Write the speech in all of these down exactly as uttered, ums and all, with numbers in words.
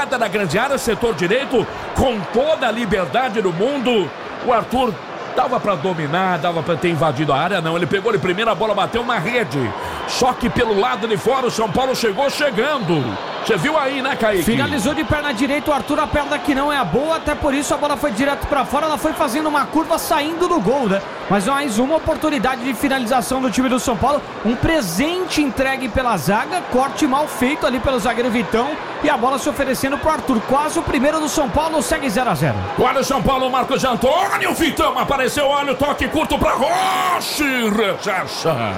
entrada da grande área, setor direito, com toda a liberdade do mundo. O Arthur dava pra dominar, dava pra ter invadido a área, não. Ele pegou de primeira, a bola bateu na rede. Só que pelo lado de fora o São Paulo chegou chegando. Você viu aí, né, Kaique? Finalizou de perna direita, o Arthur, a perna que não é a boa, até por isso a bola foi direto pra fora, ela foi fazendo uma curva saindo do gol, né? Mas mais uma oportunidade de finalização do time do São Paulo, um presente entregue pela zaga, corte mal feito ali pelo zagueiro Vitão, e a bola se oferecendo pro Arthur, quase o primeiro do São Paulo, segue zero a zero. Olha o São Paulo, Marcos Antônio, Vitão apareceu, olha o toque curto pra Roche, rechaça,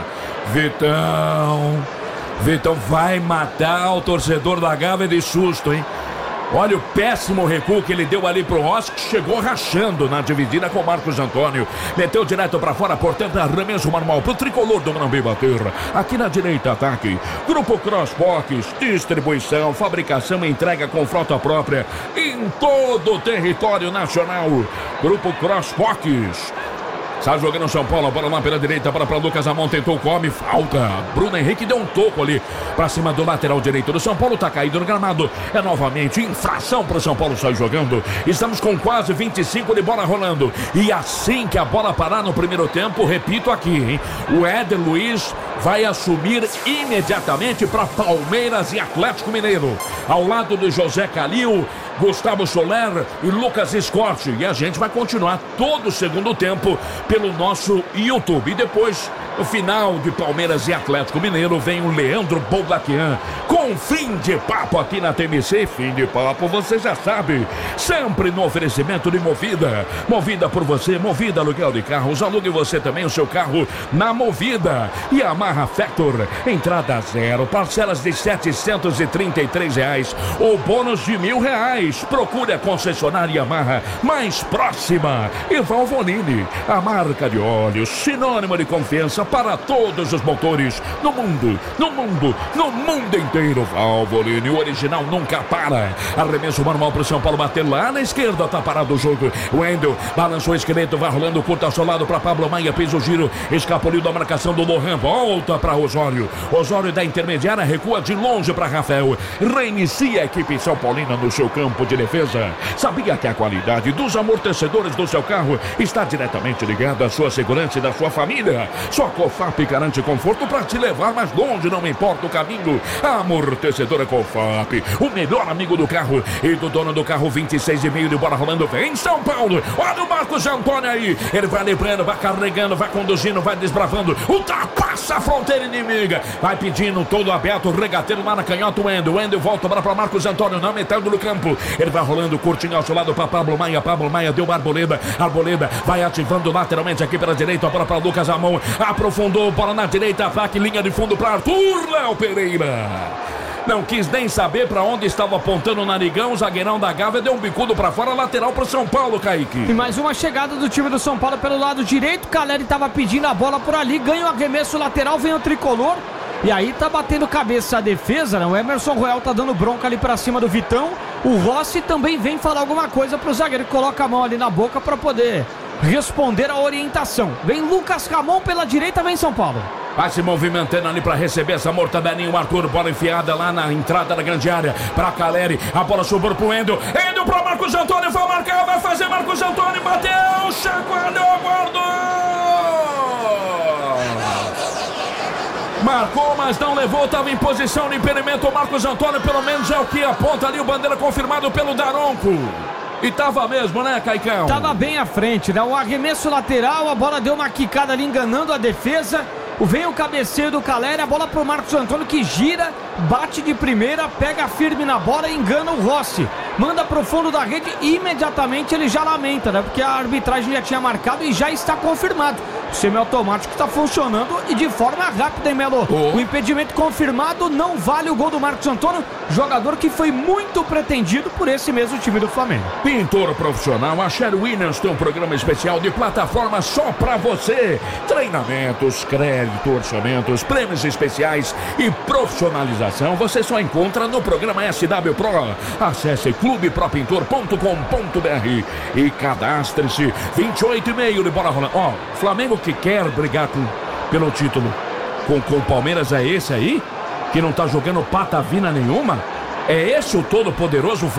Vitão... Vitão vai matar o torcedor da Gávea de susto, hein? Olha o péssimo recuo que ele deu ali pro Rossi, que chegou rachando na dividida com o Marcos Antônio. Meteu direto pra fora, portanto, arremesso manual pro tricolor do Morumbi bater. Aqui na direita, ataque. Grupo Crossbox, distribuição, fabricação e entrega com frota própria em todo o território nacional. Grupo Crossbox. Está jogando o São Paulo, a bola lá pela direita, bola para Lucas Amon, tentou, come, falta. Bruno Henrique deu um toco ali para cima do lateral direito do São Paulo, tá caído no gramado. É novamente infração para o São Paulo sair jogando. Estamos com quase vinte e cinco de bola rolando. E assim que a bola parar no primeiro tempo, repito aqui, hein? O Éder Luiz vai assumir imediatamente para Palmeiras e Atlético Mineiro. Ao lado de José Calil, Gustavo Soler e Lucas Scott. E a gente vai continuar todo o segundo tempo pelo nosso YouTube. E depois, no final de Palmeiras e Atlético Mineiro, vem o Leandro Boldaquian com fim de papo aqui na T M C. Fim de papo, você já sabe, sempre no oferecimento de Movida. Movida por você, Movida aluguel de carros. Alugue você também o seu carro na Movida. E a Yamaha Factor, entrada zero, parcelas de setecentos e trinta e três reais ou bônus de mil reais. Procure a concessionária Yamaha mais próxima. E Valvoline, a marca de óleos, sinônimo de confiança para todos os motores no mundo, no mundo, no mundo inteiro. Valvoline, o original nunca para. Arremesso manual para o São Paulo bater lá na esquerda, tá parado o jogo. Wendel balançou o esqueleto, vai rolando curto ao seu lado para Pablo Maia, fez o giro, escapuliu da marcação do Lohan, volta para Osório. Osório da intermediária recua de longe para Rafael. Reinicia a equipe São Paulina no seu campo de defesa. Sabia que a qualidade dos amortecedores do seu carro está diretamente ligada à sua segurança e da sua família? Só Cofap garante conforto para te levar mais longe, não importa o caminho. A amortecedora Cofap, o melhor amigo do carro e do dono do carro. Vinte e seis e meio de bola rolando, vem São Paulo. Olha o Marcos Antônio aí, ele vai lembrando, vai carregando, vai conduzindo, vai desbravando, ultrapassa a fronteira inimiga, vai pedindo todo aberto, regateiro lá na canhota. O Wendel, Wendel volta para Marcos Antônio, não metendo no campo, ele vai rolando curtinho ao seu lado para Pablo Maia. Pablo Maia deu Arboleda, Arboleda vai ativando lateralmente aqui pela direita, a bola para Lucas Amon, aprofundou, bola na direita, ataque, linha de fundo para Arthur Léo Pereira. Não quis nem saber para onde estava apontando o narigão. O zagueirão da Gávea deu um bicudo para fora, lateral para o São Paulo, Kaique. E mais uma chegada do time do São Paulo pelo lado direito. Caleri estava pedindo a bola por ali, ganha o arremesso lateral, vem o tricolor. E aí tá batendo cabeça a defesa, né? O Emerson Royal tá dando bronca ali pra cima do Vitão. O Rossi também vem falar alguma coisa pro zagueiro, que coloca a mão ali na boca pra poder responder a orientação. Vem Lucas Ramon pela direita, vem São Paulo. Vai se movimentando ali para receber essa mortadelinha. O Arthur, bola enfiada lá na entrada da grande área para Caleri. A bola sobrou pro Wendel. Wendel para Marcos Antônio. Vai marcar, vai fazer Marcos Antônio. Bateu, chacoalhou, guardou. Marcou, mas não levou. Estava em posição de impedimento. O Marcos Antônio, pelo menos é o que aponta ali o bandeira, confirmado pelo Daronco. E tava mesmo, né, Caicão? Tava bem à frente, né? O arremesso lateral, a bola deu uma quicada ali, enganando a defesa. Vem o cabeceio do Caleri, a bola pro Marcos Antônio, que gira, bate de primeira, pega firme na bola e engana o Rossi. Manda pro fundo da rede e imediatamente ele já lamenta, né? Porque a arbitragem já tinha marcado e já está confirmado. O semiautomático está funcionando e de forma rápida, hein, Melo? Oh. O impedimento confirmado, não vale o gol do Marcos Antônio, jogador que foi muito pretendido por esse mesmo time do Flamengo. Pintor profissional, a Sherry Williams tem um programa especial de plataforma só pra você. Treinamentos, crédito, orçamentos, prêmios especiais e profissionalização você só encontra no programa S W Pro. Acesse clube pro pintor ponto com ponto b r e cadastre-se. Vinte e oito e meio de bola rolando. Ó, oh, Flamengo que quer brigar com, pelo título com, com o Palmeiras é esse aí? Que não tá jogando patavina nenhuma? É esse o todo poderoso